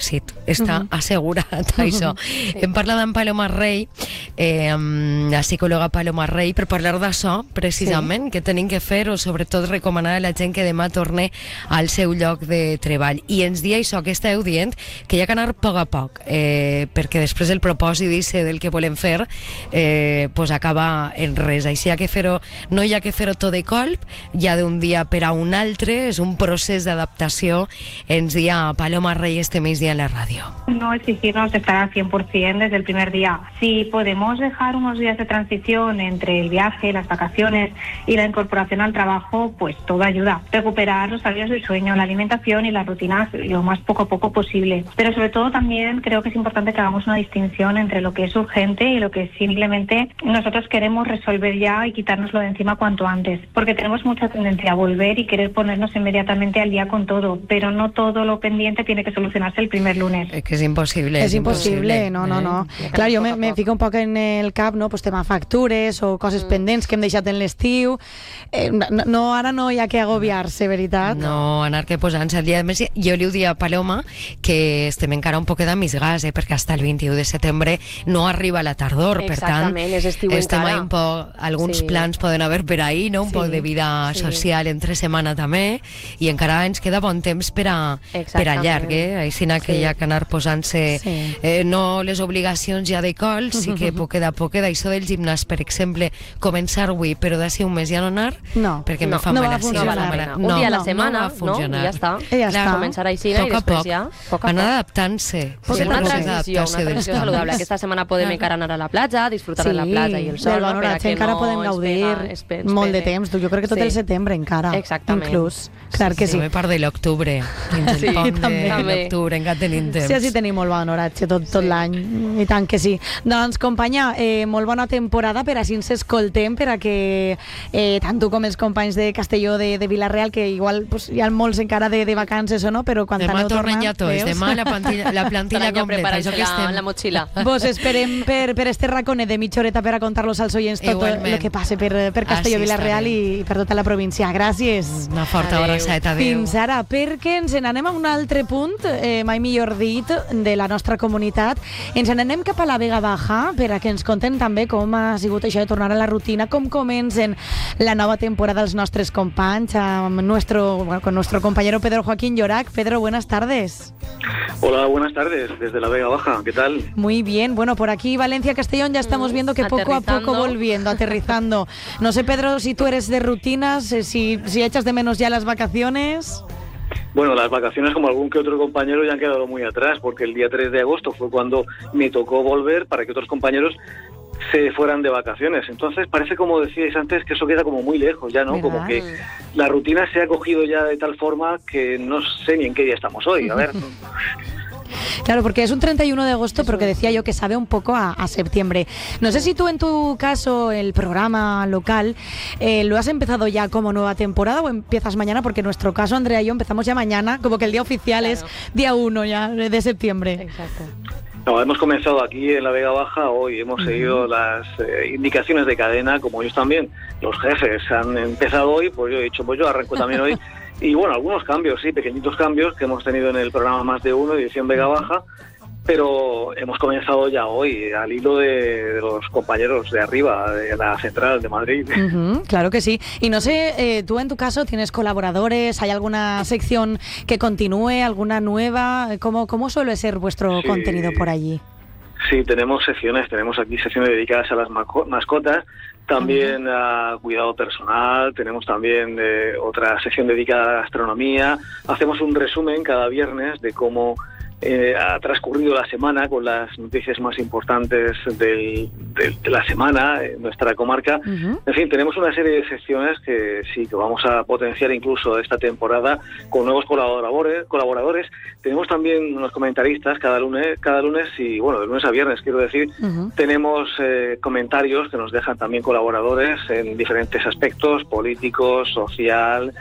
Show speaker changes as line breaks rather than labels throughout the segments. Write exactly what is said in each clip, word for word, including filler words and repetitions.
èxit, està uh-huh. assegurat,
uh-huh.
això. Sí. Hem parlat amb Paloma Rey, eh, la psicòloga Paloma Rey, per parlar d'això, precisament, sí. que tenim que fer, o sobretot recomanar a la gent que demà torne al seu lloc de treball. I ens dia això que esteu dient, que hi ha que anar a poc a poc, eh, perquè després el propòsit d'isse del que volem fer eh, pues acaba en res. Així ha que fer-ho, no hi ha que fer-ho tot de colp, ja d'un dia per a un altre, és un procés d'adaptació, ens dia Paloma Rey este migdia en la radio.
No exigirnos estar al cien por ciento desde el primer día. Si podemos dejar unos días de transición entre el viaje, las vacaciones y la incorporación al trabajo, pues todo ayuda. Recuperar los horarios del sueño, la alimentación y las rutinas lo más poco a poco posible. Pero sobre todo también creo que es importante que hagamos una distinción entre lo que es urgente y lo que simplemente nosotros queremos resolver ya y quitárnoslo de encima cuanto antes. Porque tenemos mucha tendencia a volver y querer ponernos inmediatamente al día con todo, pero no todo lo pendiente tiene que solucionarse el primer lunes.
Es que es imposible.
És impossible, impossible. no, no, no. Eh? Clar, jo me, me fico un poc en el cap, no? Pues tema factures o coses mm. pendents que hem deixat en l'estiu. Eh, no, no, ara no hi ha que agobiar-se, veritat?
No, anar que posant-se al dia. A més, jo li ho dia a Paloma que estem encara un poquet a mis gas, eh? Perquè hasta el vint-i-u de setembre no arriba la tardor, per tant,
és estiu
estem
encara.
Un poc, alguns sí. plans poden haver per ahir, no? Un sí. poc de vida sí. social entre setmana també, i encara ens queda bon temps per a, per a llarg, eh? Així que sí. hi ha que anar posant-se sí. eh, no les obligacions ja de col, sí que poquet a poquet, això del gimnàs, per exemple, començar avui, però d'ací un mes ja no anar,
no.
perquè
no.
me fa
no
mala
sí,
no
va
no, un dia a la setmana, no, no, i ja està.
I ja està.
Començar així, i després ja
anar adaptant-se.
És una transició, una transició saludable. Aquesta setmana podem encara anar a la platja, disfrutar de la platja i el sol,
no? Per
encara
podem gaudir molt de temps, jo crec que tot el setembre encara, inclús. Clar que sí.
També part de l'octubre, fins al pont de l'octubre, encara tenim temps.
Sí, sí, tenim molt bon horatge tot, tot sí. l'any, i tant que sí. Doncs, companya, eh, molt bona temporada, per així ens escoltem, per a que eh, tant tu com els companys de Castelló de, de Vila-real, que igual pues, hi ha molts encara de, de vacances o no, però quan
demà
aneu tornant...
Demà tornen ja tots, demà la plantilla, la plantilla completa.
Això que estem... la motxilla.
Vos esperem per, per este raconet de mitja horeta per a contar-los als oients tot el que passa per, per Castelló, Vila-real i, i per tota la província. Gràcies.
Una forta abraçada, adéu.
Fins ara, perquè ens n'anem a un altre punt, eh, mai millor dit, de la nostra comunitat. Ens n'anem cap a la Vega Baja per a que ens conten també com ha sigut això de tornar a la rutina, com comencen la nova temporada els nostres companys, amb nuestro, bueno, con nuestro compañero Pedro Joaquín Llorac. Pedro, buenas tardes.
Hola, buenas tardes, desde la Vega Baja, ¿qué tal?
Muy bien, bueno, por aquí Valencia, Castellón, ya estamos viendo que poco a poco volviendo, aterrizando. No sé, Pedro, si tú eres de rutinas, si, si echas de menos ya las vacaciones...
Bueno, las vacaciones, como algún que otro compañero, ya han quedado muy atrás, porque el día tres de agosto fue cuando me tocó volver para que otros compañeros se fueran de vacaciones. Entonces parece, como decíais antes, que eso queda como muy lejos ya, ¿no? ¿Verdad? Como que la rutina se ha cogido ya de tal forma que no sé ni en qué día estamos hoy. A ver...
Claro, porque es un treinta y uno de agosto, pero que decía yo que sabe un poco a, a septiembre. No sé si tú en tu caso, el programa local, eh, lo has empezado ya como nueva temporada o empiezas mañana, porque en nuestro caso, Andrea y yo empezamos ya mañana, como que el día oficial claro. es día uno ya de septiembre.
Exacto.
No, hemos comenzado aquí en la Vega Baja hoy, hemos uh-huh. seguido las eh, indicaciones de cadena, como ellos también, los jefes han empezado hoy, pues yo he dicho, pues yo arranco también hoy. Y bueno, algunos cambios, sí, pequeñitos cambios que hemos tenido en el programa Más de Uno, edición Vega Baja, pero hemos comenzado ya hoy, al hilo de, de los compañeros de arriba, de la central de Madrid.
Uh-huh, claro que sí. Y no sé, eh, tú en tu caso tienes colaboradores, ¿hay alguna sección que continúe, alguna nueva? ¿Cómo, cómo suele ser vuestro sí. contenido por allí?
Sí, tenemos secciones, tenemos aquí secciones dedicadas a las mascotas, también uh-huh. a cuidado personal, tenemos también eh, otra sección dedicada a la gastronomía. Hacemos un resumen cada viernes de cómo eh, ha transcurrido la semana con las noticias más importantes del, de, de la semana en nuestra comarca. Uh-huh. En fin, tenemos una serie de secciones que sí, que vamos a potenciar incluso esta temporada con nuevos colaboradores. colaboradores. Tenemos también unos comentaristas cada lunes, cada lunes y, bueno, de lunes a viernes, quiero decir, uh-huh. tenemos eh, comentarios que nos dejan también colaboradores en diferentes aspectos, políticos, social,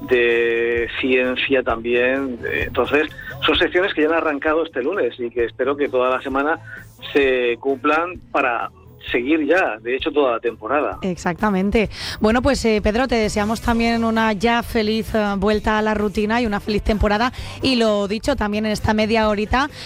de ciencia también. Entonces, son secciones que ya han arrancado este lunes y que espero que toda la semana se cumplan para seguir ya, de hecho, toda la temporada.
Exactamente. Bueno, pues eh, Pedro, te deseamos también una ya feliz uh, vuelta a la rutina y una feliz temporada. Y lo dicho, también en esta media horita